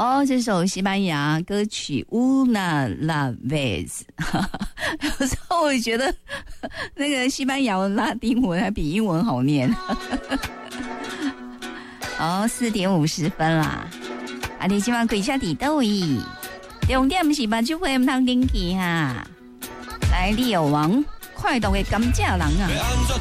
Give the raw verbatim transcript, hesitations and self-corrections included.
哦，这首西班牙歌曲 Una la vez， 有时候我觉得那个西班牙文拉丁文还比英文好念。哦，四点五十分啦！啊，你今晚跪下底倒位，重点是把酒杯唔通顶起哈。来，你有王快乐的甘蔗人啊！